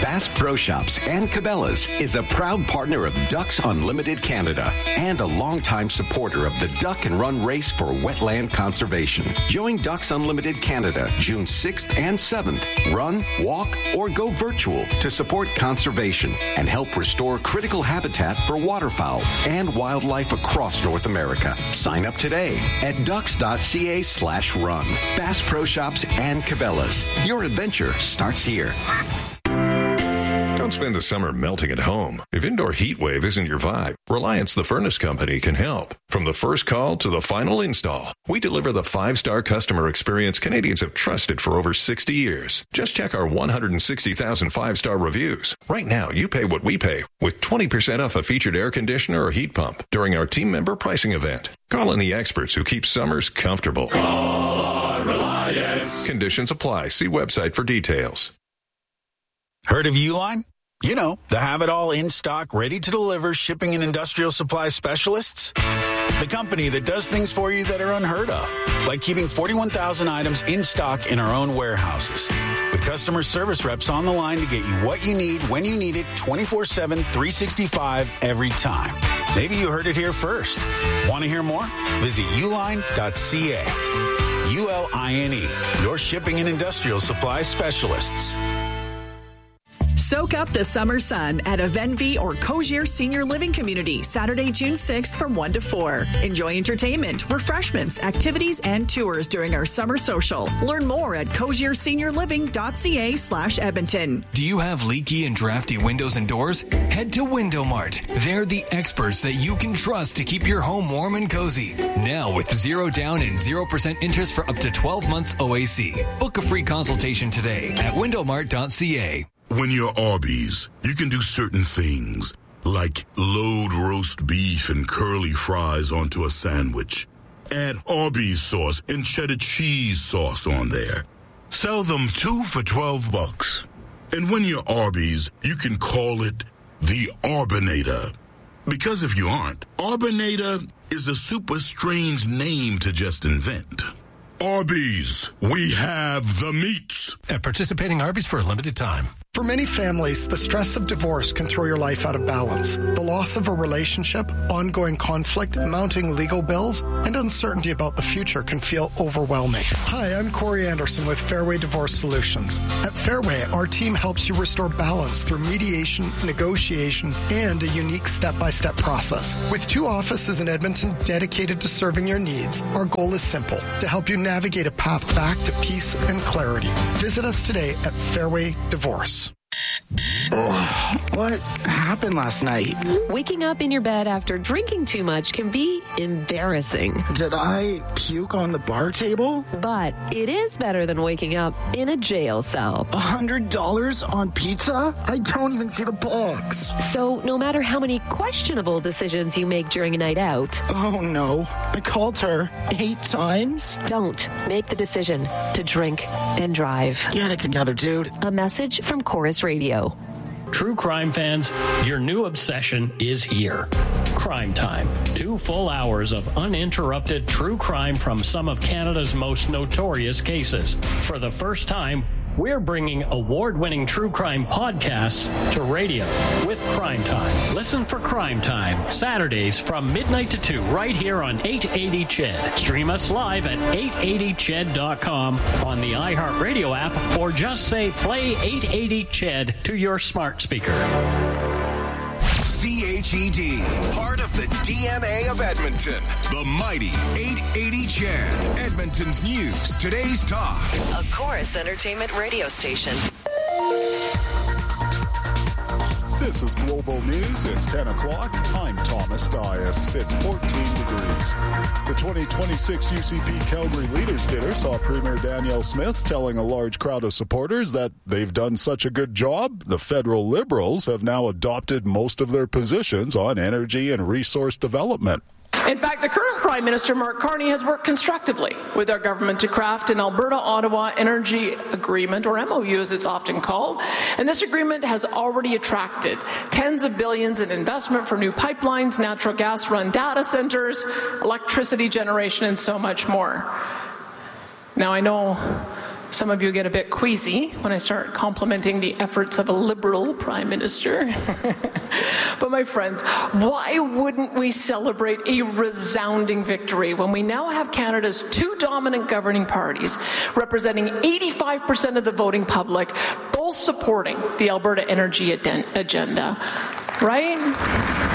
Bass Pro Shops and Cabela's is a proud partner of Ducks Unlimited Canada and a longtime supporter of the Duck and Run Race for Wetland Conservation. Join Ducks Unlimited Canada June 6th and 7th. Run, walk, or go virtual to support conservation and help restore critical habitat for waterfowl and wildlife across North America. Sign up today at ducks.ca/run. Bass Pro Shops and Cabela's. Your adventure starts here. Don't spend the summer melting at home. If indoor heat wave isn't your vibe, Reliance the Furnace Company can help. From the first call to the final install, we deliver the 5-star customer experience Canadians have trusted for over 60 years. Just check our 160,000 5-star reviews. Right now, you pay what we pay with 20% off a featured air conditioner or heat pump during our team member pricing event. Call in the experts who keep summers comfortable. Call on Reliance. Conditions apply. See website for details. Heard of Uline? You know, the have-it-all in-stock, ready-to-deliver shipping and industrial supply specialists. The company that does things for you that are unheard of, like keeping 41,000 items in stock in our own warehouses. With customer service reps on the line to get you what you need, when you need it, 24/7, 365, every time. Maybe you heard it here first. Want to hear more? Visit uline.ca. ULINE, your shipping and industrial supply specialists. Soak up the summer sun at a Venvi or Cogier Senior Living Community, Saturday, June 6th from 1 to 4. Enjoy entertainment, refreshments, activities, and tours during our summer social. Learn more at cogierseniorliving.ca/Edmonton. Do you have leaky and drafty windows and doors? Head to Window Mart. They're the experts that you can trust to keep your home warm and cozy. Now with 0 down and 0% interest for up to 12 months OAC. Book a free consultation today at windowmart.ca. When you're Arby's, you can do certain things, like load roast beef and curly fries onto a sandwich. Add Arby's sauce and cheddar cheese sauce on there. Sell them 2 for $12. And when you're Arby's, you can call it the Arbinator. Because if you aren't, Arbinator is a super strange name to just invent. Arby's, we have the meats. At participating Arby's for a limited time. For many families, the stress of divorce can throw your life out of balance. The loss of a relationship, ongoing conflict, mounting legal bills, and uncertainty about the future can feel overwhelming. Hi, I'm Corey Anderson with Fairway Divorce Solutions. At Fairway, our team helps you restore balance through mediation, negotiation, and a unique step-by-step process. With 2 offices in Edmonton dedicated to serving your needs, our goal is simple, to help you navigate a path back to peace and clarity. Visit us today at Fairway Divorce. What happened last night? Waking up in your bed after drinking too much can be embarrassing. Did I puke on the bar table? But it is better than waking up in a jail cell. $100 on pizza? I don't even see the box. So no matter how many questionable decisions you make during a night out... Oh no, I called her 8 times? Don't make the decision to drink and drive. Get it together, dude. A message from Chorus Radio. True crime fans, your new obsession is here. Crime Time. 2 full hours of uninterrupted true crime from some of Canada's most notorious cases. For the first time, we're bringing award-winning true crime podcasts to radio with Crime Time. Listen for Crime Time, Saturdays from midnight to 2, right here on 880 CHED. Stream us live at 880ched.com on the iHeartRadio app, or just say play 880 CHED to your smart speaker. CHED, part of the DNA of Edmonton. The mighty 880 CHED, Edmonton's news, today's talk. A Chorus Entertainment radio station. This is Global News. It's 10 o'clock. I'm Thomas Dias. It's 14 degrees. The 2026 UCP Calgary Leaders Dinner saw Premier Danielle Smith telling a large crowd of supporters that they've done such a good job, the federal Liberals have now adopted most of their positions on energy and resource development. In fact, the current Prime Minister, Mark Carney, has worked constructively with our government to craft an Alberta-Ottawa Energy Agreement, or MOU as it's often called, and this agreement has already attracted tens of billions in investment for new pipelines, natural gas-run data centres, electricity generation, and so much more. Now, I know Some of you get a bit queasy when I start complimenting the efforts of a Liberal Prime Minister. But my friends, why wouldn't we celebrate a resounding victory when we now have Canada's two dominant governing parties representing 85% of the voting public, both supporting the Alberta energy agenda, right?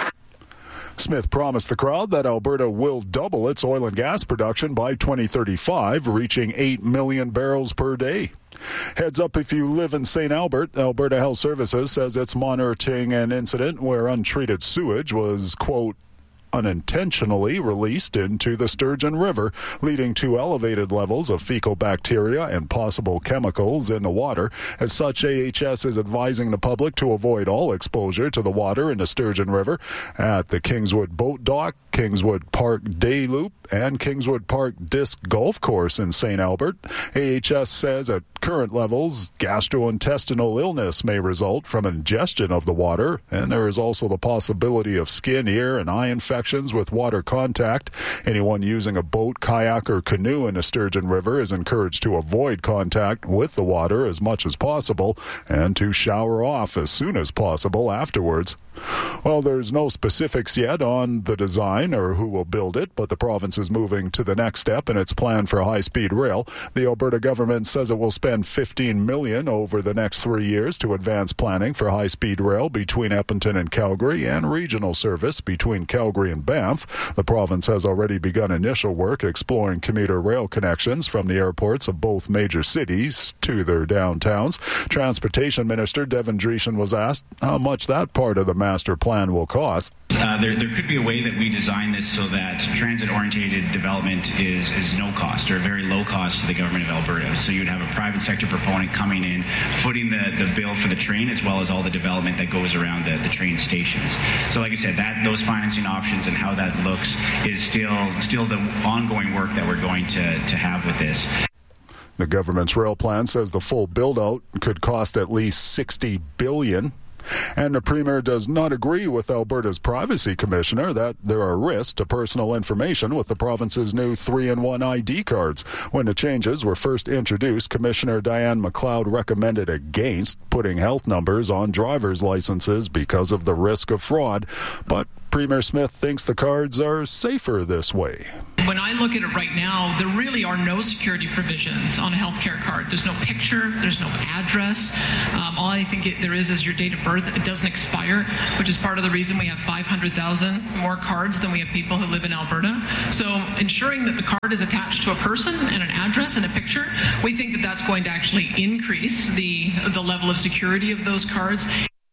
Smith promised the crowd that Alberta will double its oil and gas production by 2035, reaching 8 million barrels per day. Heads up if you live in St. Albert. Alberta Health Services says it's monitoring an incident where untreated sewage was, quote, unintentionally released into the Sturgeon River, leading to elevated levels of fecal bacteria and possible chemicals in the water. As such, AHS is advising the public to avoid all exposure to the water in the Sturgeon River at the Kingswood Boat Dock, Kingswood Park Day Loop, and Kingswood Park Disc Golf Course in St. Albert. AHS says at current levels, gastrointestinal illness may result from ingestion of the water, and there is also the possibility of skin, ear, and eye infections with water contact. Anyone using a boat, kayak, or canoe in the Sturgeon River is encouraged to avoid contact with the water as much as possible and to shower off as soon as possible afterwards. Well, there's no specifics yet on the design or who will build it, but the province is moving to the next step in its plan for high-speed rail. The Alberta government says it will spend $15 million over the next 3 years to advance planning for high-speed rail between Edmonton and Calgary and regional service between Calgary and Banff. The province has already begun initial work exploring commuter rail connections from the airports of both major cities to their downtowns. Transportation Minister Devin Dreeshen was asked how much that part of the master plan will cost. There could be a way that we design this so that transit-oriented development is no cost or very low cost to the government of Alberta. So you'd have a private sector proponent coming in, footing the bill for the train as well as all the development that goes around the train stations. So like I said, those financing options and how that looks is still the ongoing work that we're going to have with this. The government's rail plan says the full build-out could cost at least $60 billion. And the Premier does not agree with Alberta's Privacy Commissioner that there are risks to personal information with the province's new 3-in-1 ID cards. When the changes were first introduced, Commissioner Diane McLeod recommended against putting health numbers on driver's licenses because of the risk of fraud. But Premier Smith thinks the cards are safer this way. When I look at it right now, there really are no security provisions on a healthcare card. There's no picture, there's no address. All I think there is your date of birth. It doesn't expire, which is part of the reason we have 500,000 more cards than we have people who live in Alberta. So ensuring that the card is attached to a person and an address and a picture, we think that that's going to actually increase the level of security of those cards.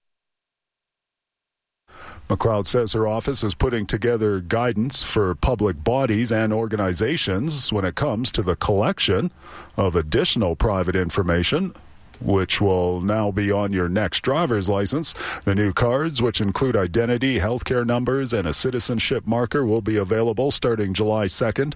McLeod says her office is putting together guidance for public bodies and organizations when it comes to the collection of additional private information, which will now be on your next driver's license. The new cards, which include identity, healthcare numbers, and a citizenship marker, will be available starting July 2nd.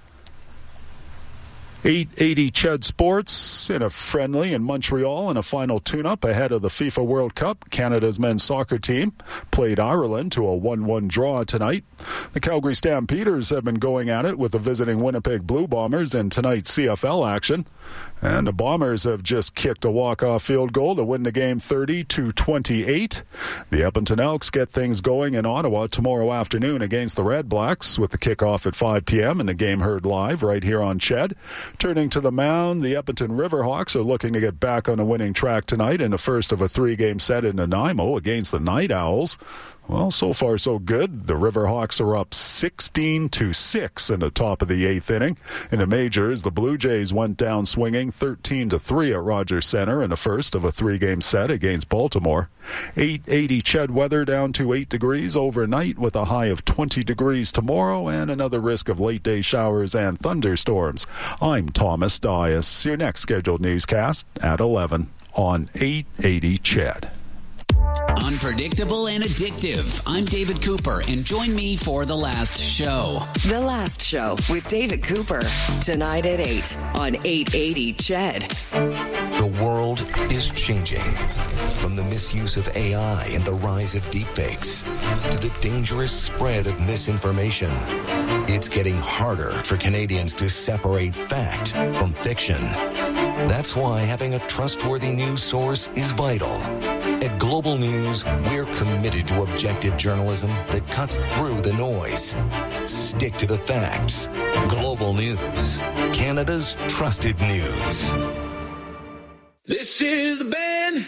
880 Ched Sports in a friendly in Montreal and a final tune-up ahead of the FIFA World Cup. Canada's men's soccer team played Ireland to a 1-1 draw tonight. The Calgary Stampeders have been going at it with the visiting Winnipeg Blue Bombers in tonight's CFL action. And the Bombers have just kicked a walk-off field goal to win the game 30-28. The Edmonton Elks get things going in Ottawa tomorrow afternoon against the Red Blacks with the kickoff at 5 p.m. and the game heard live right here on Ched. Turning to the mound, the Edmonton Riverhawks are looking to get back on a winning track tonight in the first of a 3-game set in Nanaimo against the Night Owls. Well, so far so good. The Riverhawks are up 16-6 in the top of the 8th inning. In the majors, the Blue Jays went down swinging 13-3 at Rogers Center in the first of a 3-game set against Baltimore. 880 Ched weather down to 8 degrees overnight with a high of 20 degrees tomorrow and another risk of late-day showers and thunderstorms. I'm Thomas Dias. Your next scheduled newscast at 11 on 880 Ched. Unpredictable and addictive. I'm David Cooper, and join me for The Last Show. The Last Show with David Cooper. Tonight at 8 on 880 Ched. The world is changing. From the misuse of AI and the rise of deepfakes to the dangerous spread of misinformation, it's getting harder for Canadians to separate fact from fiction. That's why having a trustworthy news source is vital. At Global News, we're committed to objective journalism that cuts through the noise. Stick to the facts. Global News, Canada's trusted news. This is the Ben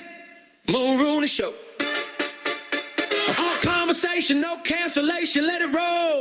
Mulrooney Show. All conversation, no cancellation, let it roll.